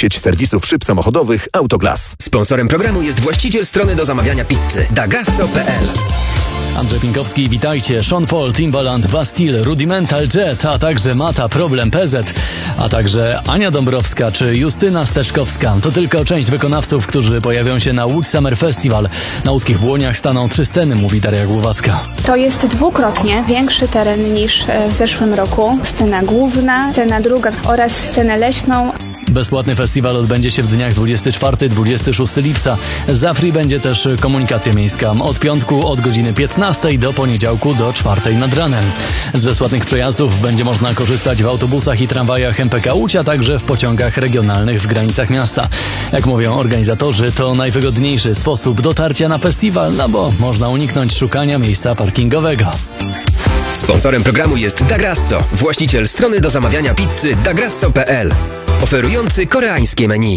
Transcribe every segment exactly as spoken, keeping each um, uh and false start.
Sieć serwisów szyb samochodowych Autoglass. Sponsorem programu jest właściciel strony do zamawiania pizzy dagasso kropka pe el. Andrzej Pinkowski, witajcie. Sean Paul, Timbaland, Bastille, Rudimental Jet, a także Mata, Problem P Z, a także Ania Dąbrowska czy Justyna Steczkowska. To tylko część wykonawców, którzy pojawią się na Łódź Summer Festival. Na łódzkich Błoniach staną trzy sceny, mówi Daria Głowacka. To jest dwukrotnie większy teren niż w zeszłym roku. Scena główna, scena druga oraz scenę leśną. Bezpłatny festiwal odbędzie się w dniach dwudziestego czwartego do dwudziestego szóstego lipca. Za free będzie też komunikacja miejska. Od piątku od godziny piętnastej do poniedziałku do czwartej nad ranem. Z bezpłatnych przejazdów będzie można korzystać w autobusach i tramwajach M P K Łódź, a także w pociągach regionalnych w granicach miasta. Jak mówią organizatorzy, to najwygodniejszy sposób dotarcia na festiwal, no bo można uniknąć szukania miejsca parkingowego. Sponsorem programu jest Dagasso, właściciel strony do zamawiania pizzy dagasso kropka pe el, oferujący koreańskie menu.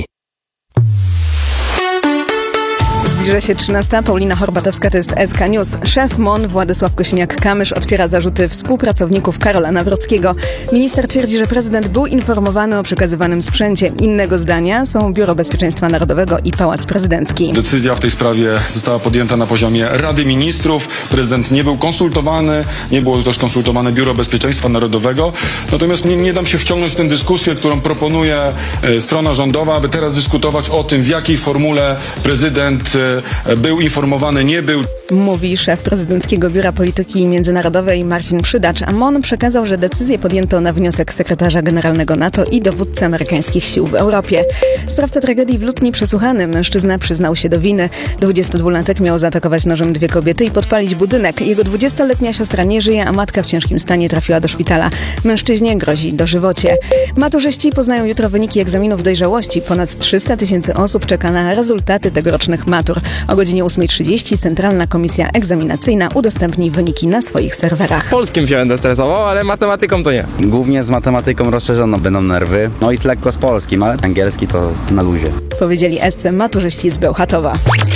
Zbliża się trzynasta. Paulina Horbatowska, to jest S K News. Szef M O N Władysław Kosiniak-Kamysz odpiera zarzuty współpracowników Karola Nawrockiego. Minister twierdzi, że prezydent był informowany o przekazywanym sprzęcie. Innego zdania są Biuro Bezpieczeństwa Narodowego i Pałac Prezydencki. Decyzja w tej sprawie została podjęta na poziomie Rady Ministrów. Prezydent nie był konsultowany, nie było też konsultowane Biuro Bezpieczeństwa Narodowego. Natomiast nie, nie dam się wciągnąć w tę dyskusję, którą proponuje e, strona rządowa, aby teraz dyskutować o tym, w jakiej formule prezydent e, był informowany, nie był. Mówi szef Prezydenckiego Biura Polityki Międzynarodowej Marcin Przydacz. A M O N przekazał, że decyzję podjęto na wniosek sekretarza generalnego NATO i dowódcy amerykańskich sił w Europie. Sprawca tragedii w Lutni przesłuchany. Mężczyzna przyznał się do winy. dwudziestodwulatek miał zaatakować nożem dwie kobiety i podpalić budynek. Jego dwudziestoletnia siostra nie żyje, a matka w ciężkim stanie trafiła do szpitala. Mężczyźnie grozi dożywocie. Maturzyści poznają jutro wyniki egzaminów dojrzałości. Ponad trzysta tysięcy osób czeka na rezultaty tegorocznych matur. O godzinie ósmej trzydzieści Centralna Komisja Egzaminacyjna udostępni wyniki na swoich serwerach. Polskim się będę stresował, ale matematyką to nie. Głównie z matematyką rozszerzoną będą nerwy, no i lekko z polskim, ale angielski to na luzie. Powiedzieli S C maturzyści z Bełchatowa.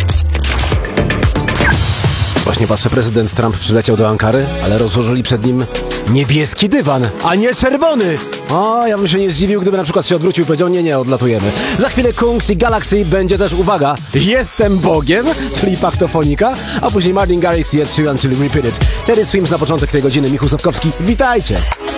Właśnie patrzę, prezydent Trump przyleciał do Ankary, ale rozłożyli przed nim niebieski dywan, a nie czerwony. O, ja bym się nie zdziwił, gdyby na przykład się odwrócił i powiedział, nie, nie, odlatujemy. Za chwilę Kungs i Galaxy będzie też, uwaga, Jestem Bogiem, czyli Paktofonika, a później Martin Garrix i Ed Sheeran, czyli Repeat It. Teddy Swims na początek tej godziny, Michał Sapkowski, witajcie!